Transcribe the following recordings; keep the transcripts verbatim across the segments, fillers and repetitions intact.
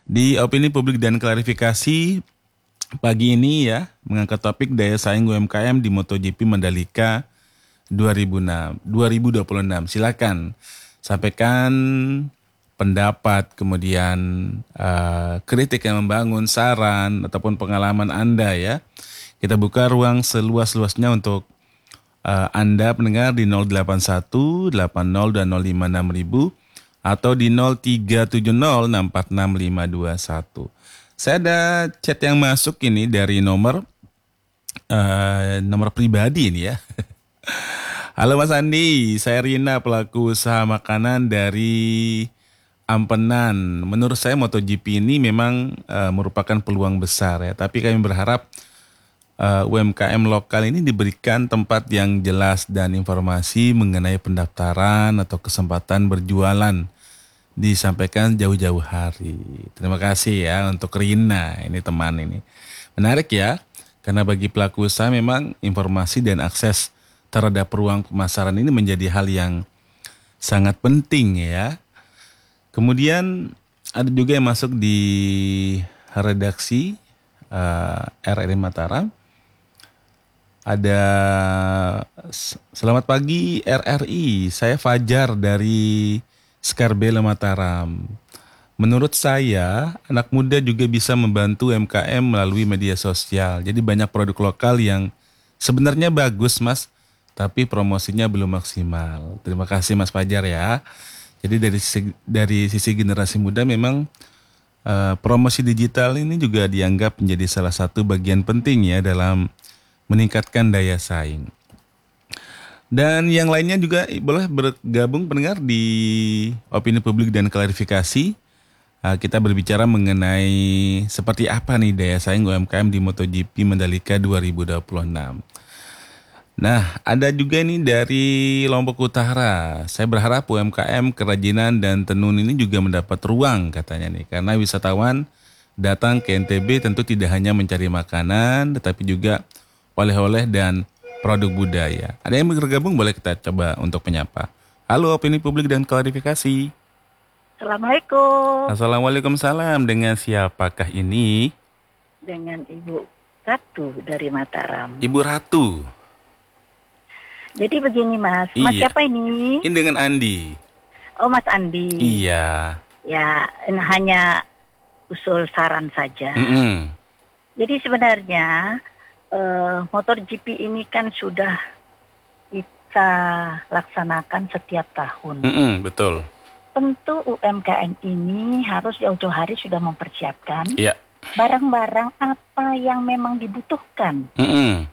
Di opini publik dan klarifikasi pagi ini ya mengangkat topik daya saing U M K M di MotoGP Mandalika dua ribu enam, dua ribu dua puluh enam. Silakan sampaikan pendapat, kemudian eh, kritik yang membangun, saran ataupun pengalaman Anda ya. Kita buka ruang seluas-luasnya untuk eh, Anda pendengar di nol delapan satu delapan nol dan nol lima enam ribu atau di nol tiga tujuh nol enam empat enam lima dua satu. Saya ada chat yang masuk ini dari nomor eh, nomor pribadi ini ya. Halo Mas Andi, saya Rina, pelaku usaha makanan dari Ampenan. Menurut saya MotoGP ini memang eh, merupakan peluang besar ya, tapi kami berharap eh, U M K M lokal ini diberikan tempat yang jelas dan informasi mengenai pendaftaran atau kesempatan berjualan disampaikan jauh-jauh hari. Terima kasih ya untuk Rina, ini teman ini. Menarik ya, karena bagi pelaku usaha memang informasi dan akses terhadap ruang pemasaran ini menjadi hal yang sangat penting ya. Kemudian ada juga yang masuk di redaksi uh, R R I Mataram. Ada selamat pagi R R I, saya Fajar dari Skarbela Mataram. Menurut saya, anak muda juga bisa membantu U M K M melalui media sosial. Jadi banyak produk lokal yang sebenarnya bagus Mas, tapi promosinya belum maksimal. Terima kasih Mas Fajar ya. Jadi dari sisi, dari sisi generasi muda memang eh, promosi digital ini juga dianggap menjadi salah satu bagian penting ya dalam meningkatkan daya saing. Dan yang lainnya juga boleh bergabung pendengar di opini publik dan klarifikasi. Uh, kita berbicara mengenai seperti apa nih daya saing U M K M di MotoGP Mandalika dua ribu dua puluh enam. Nah, ada juga nih dari Lombok Utara. Saya berharap U M K M kerajinan dan tenun ini juga mendapat ruang katanya nih. Karena wisatawan datang ke N T B tentu tidak hanya mencari makanan, tetapi juga oleh-oleh dan produk budaya. Ada yang bergabung, boleh kita coba untuk menyapa. Halo opini publik dan klarifikasi. Assalamualaikum. Assalamualaikum, salam. Dengan siapakah ini? Dengan Ibu Ratu dari Mataram. Ibu Ratu. Jadi begini Mas, Mas Iya. siapa ini? Ini dengan Andi. Oh Mas Andi. Iya. Ya, ini hanya usul saran saja. Mm-mm. Jadi sebenarnya eh, MotoGP ini kan sudah kita laksanakan setiap tahun. Mm-mm, betul. Tentu U M K M ini harus jauh-jauh hari sudah mempersiapkan Iya. barang-barang apa yang memang dibutuhkan. Mm-mm.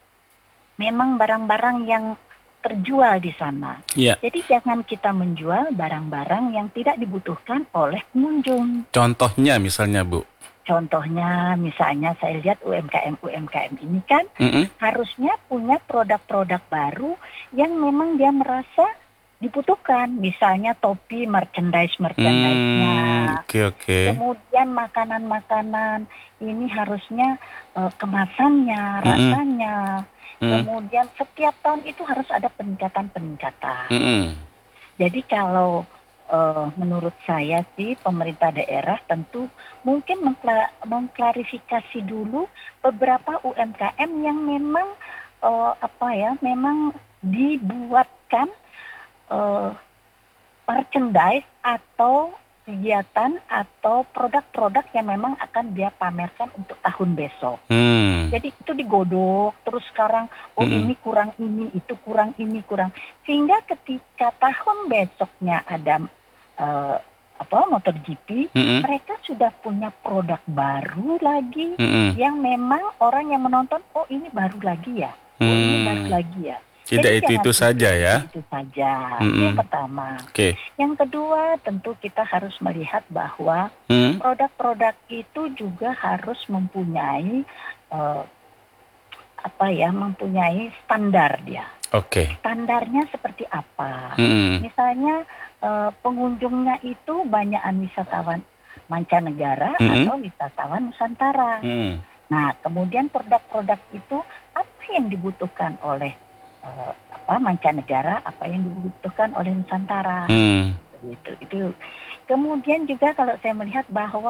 Memang barang-barang yang terjual di sana. Iya. Jadi jangan kita menjual barang-barang yang tidak dibutuhkan oleh pengunjung. Contohnya misalnya Bu. Contohnya misalnya saya lihat U M K M-U M K M ini kan Mm-mm. harusnya punya produk-produk baru yang memang dia merasa dibutuhkan. Misalnya topi, merchandise-merchandise-nya. Hmm, Oke oke. Kemudian makanan-makanan ini harusnya uh, kemasannya, Mm-mm. rasanya. Mm. Kemudian setiap tahun itu harus ada peningkatan-peningkatan. Mm-mm. Jadi kalau uh, menurut saya sih pemerintah daerah tentu mungkin mengkla- mengklarifikasi dulu beberapa U M K M yang memang uh, apa ya, memang dibuatkan uh, merchandise atau kegiatan atau produk-produk yang memang akan dia pamerkan untuk tahun besok. Hmm. Jadi itu digodok, terus sekarang oh Mm-mm. ini kurang ini, itu kurang ini, kurang. Sehingga ketika tahun besoknya ada uh, apa MotoGP, Mm-mm. mereka sudah punya produk baru lagi Mm-mm. yang memang orang yang menonton, oh ini baru lagi ya, oh ini baru Hmm. lagi ya. Tidak Jadi jangan itu-itu saja ya. Itu saja. Itu Mm-mm. yang pertama. Oke. Yang kedua, tentu kita harus melihat bahwa Hmm. produk-produk itu juga harus mempunyai uh, apa ya, mempunyai standar dia. Oke. Standarnya seperti apa? Mm-mm. Misalnya uh, pengunjungnya itu banyakan wisatawan mancanegara Mm-mm. atau wisatawan Nusantara. Mm. Nah, kemudian produk-produk itu apa yang dibutuhkan oleh uh, apa mancanegara, apa yang dibutuhkan oleh Nusantara. Hmm. Gitu. Itu. Kemudian juga kalau saya melihat bahwa